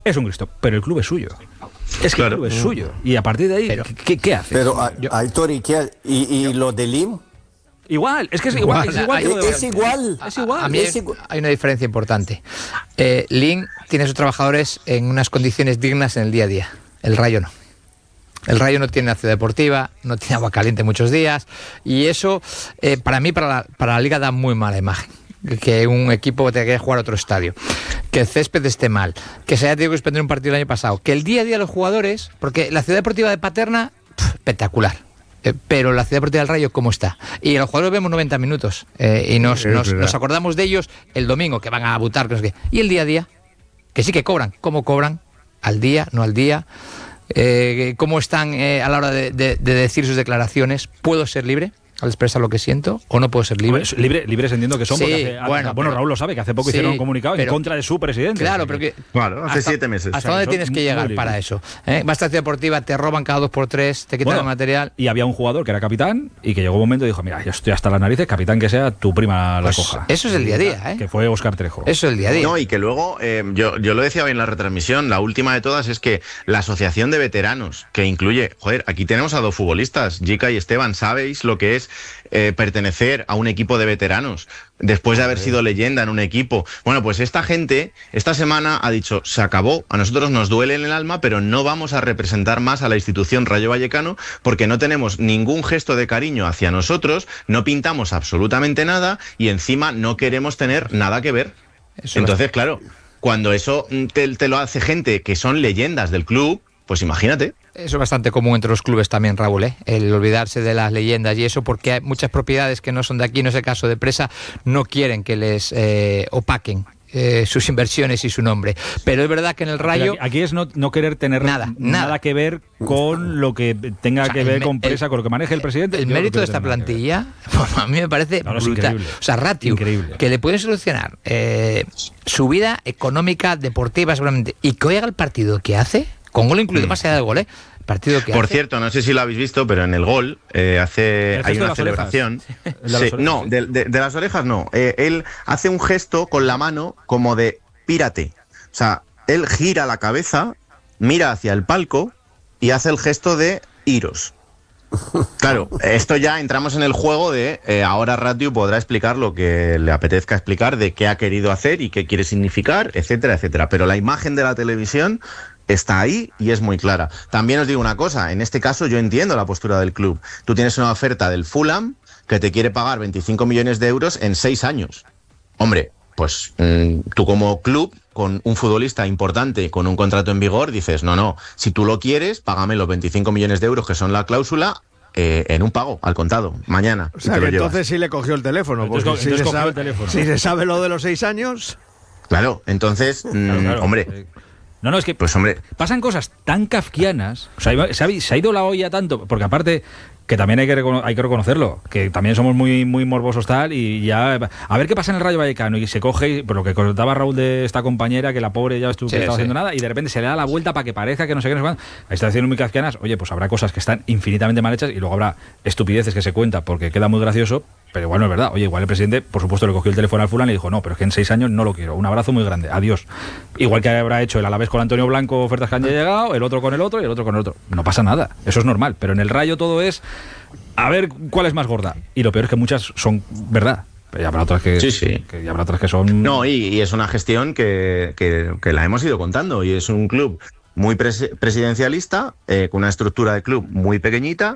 es un Cristo, pero el club es suyo. Es que el club es suyo. Y a partir de ahí, pero, ¿qué hace? Pero, Aitor, ¿y lo de Lim? Igual, es que es igual. Es igual. A mí hay una diferencia importante. Lim tiene a sus trabajadores en unas condiciones dignas en el día a día. El Rayo no. El Rayo no tiene ciudad deportiva, no tiene agua caliente muchos días. Y eso, para mí, para la Liga da muy mala imagen. Que un equipo tenga que jugar a otro estadio, que el césped esté mal, que se haya tenido que suspender un partido el año pasado, que el día a día de los jugadores, porque la ciudad deportiva de Paterna, espectacular, pero la ciudad deportiva del Rayo, ¿cómo está? Y los jugadores vemos 90 minutos y nos acordamos de ellos el domingo, que van a butar, que no sé qué. Y el día a día, que sí que cobran. ¿Cómo cobran? ¿Al día? ¿No al día? ¿Cómo están a la hora de decir sus declaraciones? ¿Puedo ser libre al expresar lo que siento o no puedo ser libre? Libres entiendo que son, sí, porque pero Raúl lo sabe, que hace poco hicieron un comunicado en contra de su presidente. Claro, pero que hace 7 meses. ¿Hasta dónde tienes que llegar para eso? Vas a ciudad deportiva, te roban cada 2x3, te quitan el material. Y había un jugador que era capitán y que llegó un momento y dijo, mira, yo estoy hasta las narices, capitán que sea, tu prima la coja. Eso es el día a día, que fue Óscar Trejo. Eso es el día a día. No, y que luego, yo lo decía hoy en la retransmisión, la última de todas es que la asociación de veteranos, que incluye, aquí tenemos a 2 futbolistas, Jica y Esteban, sabéis lo que es pertenecer a un equipo de veteranos después de haber sido leyenda en un equipo. Bueno, pues esta gente esta semana ha dicho, se acabó, a nosotros nos duele en el alma, pero no vamos a representar más a la institución Rayo Vallecano porque no tenemos ningún gesto de cariño hacia nosotros, no pintamos absolutamente nada y encima no queremos tener nada que ver. Entonces, claro, cuando eso te lo hace gente que son leyendas del club, pues imagínate. Eso es bastante común entre los clubes también, Raúl, el olvidarse de las leyendas y eso, porque hay muchas propiedades que no son de aquí, no es el caso de Presa, no quieren que les opaquen sus inversiones y su nombre. Pero es verdad que en el Rayo... Aquí es no querer tener nada que ver con lo que tenga que ver con Presa, con lo que maneje el presidente. El mérito de esta plantilla, a mí me parece brutal. O sea, Ratio, que le puede solucionar su vida económica, deportiva seguramente, y que oiga el partido que hace... Con gol incluido, más allá del gol, partido que Por cierto, no sé si lo habéis visto, pero en el gol hay una celebración. No, de las orejas no. Él hace un gesto con la mano como de pírate. O sea, él gira la cabeza, mira hacia el palco y hace el gesto de iros. Claro, esto ya entramos en el juego de ahora Ratio podrá explicar lo que le apetezca explicar, de qué ha querido hacer y qué quiere significar, etcétera, etcétera. Pero la imagen de la televisión está ahí y es muy clara. También os digo una cosa, en este caso yo entiendo la postura del club. Tú tienes una oferta del Fulham que te quiere pagar 25 millones de euros en 6 años. Hombre, pues tú como club, con un futbolista importante, con un contrato en vigor, dices, no, si tú lo quieres, págame los 25 millones de euros que son la cláusula, en un pago, al contado, mañana. O sea, que entonces sí le cogió el teléfono, porque si se sabe lo de los 6 años... Claro, entonces, claro. Hombre... No, es que pues, hombre, pasan cosas tan kafkianas, o sea, se ha ido la olla tanto, porque aparte que también hay que reconocerlo, que también somos muy muy morbosos tal, y ya a ver qué pasa en el Rayo Vallecano, y se coge, por lo que contaba Raúl de esta compañera, que la pobre ya estuvo estaba haciendo nada, y de repente se le da la vuelta para que parezca que no sé qué, no sé cuándo. Está haciendo muy kafkianas. Oye, pues habrá cosas que están infinitamente mal hechas, y luego habrá estupideces que se cuenta porque queda muy gracioso. Pero bueno, es verdad. Oye, igual el presidente, por supuesto, le cogió el teléfono al Fulham y dijo, no, pero es que en 6 años no lo quiero. Un abrazo muy grande. Adiós. Igual que habrá hecho el Alavés con Antonio Blanco, ofertas que han llegado, el otro con el otro y el otro con el otro. No pasa nada. Eso es normal. Pero en el Rayo todo es a ver cuál es más gorda. Y lo peor es que muchas son verdad. Pero ya habrá otras que, que ya habrá otras que son... No, y es una gestión que la hemos ido contando. Y es un club muy presidencialista, con una estructura de club muy pequeñita,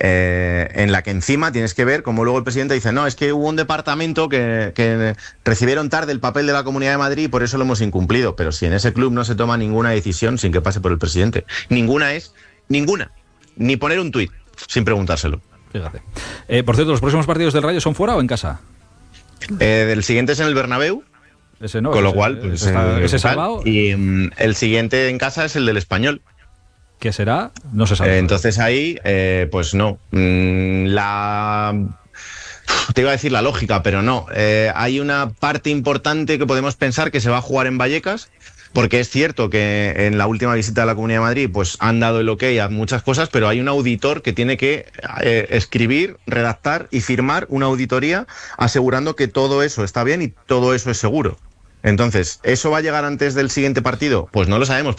en la que encima tienes que ver cómo luego el presidente dice, no, es que hubo un departamento que recibieron tarde el papel de la Comunidad de Madrid y por eso lo hemos incumplido. Pero si en ese club no se toma ninguna decisión sin que pase por el presidente, ninguna, ni poner un tuit sin preguntárselo. Fíjate. Por cierto, ¿los próximos partidos del Rayo son fuera o en casa? El siguiente es en el Bernabéu. Ese no, con lo cual pues, ese salvado. Y el siguiente en casa es el del Español. ¿Qué será? No se sabe. Entonces ahí, pues no. Te iba a decir la lógica, pero no. Hay una parte importante que podemos pensar que se va a jugar en Vallecas, porque es cierto que en la última visita a la Comunidad de Madrid pues han dado el ok a muchas cosas, pero hay un auditor que tiene que escribir, redactar y firmar una auditoría asegurando que todo eso está bien y todo eso es seguro. Entonces, ¿eso va a llegar antes del siguiente partido? Pues no lo sabemos.